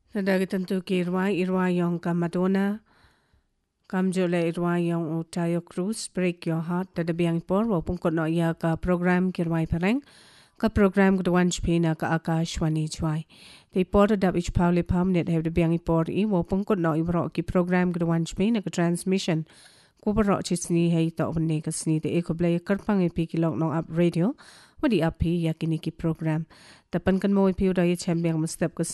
Nadagi tentu irwai yang Madonna kamjole irwai yang Tayo Cruz Break Your Heart tada biang por wapun kot no ya ka program kirwai pareng ka program kedua Chpina ka Akashwani chwai te por dab ich pauli pamnet have the biang por I wapun kot no ibro ki program kedua Chpina ka transmission ko bro chisni hei to ne ka sni de ko blay karpang epi kilok no up radio wadi api yakini ki program tapan kan mo ipi udah champion mustap ka